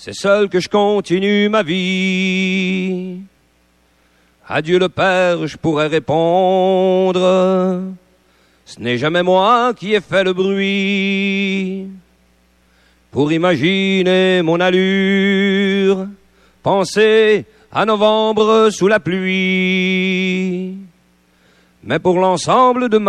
c'est seul que je continue ma vie. À Dieu le Père, je pourrais répondre, ce n'est jamais moi qui ai fait le bruit. Pour imaginer mon allure, penser à novembre sous la pluie. Mais pour l'ensemble de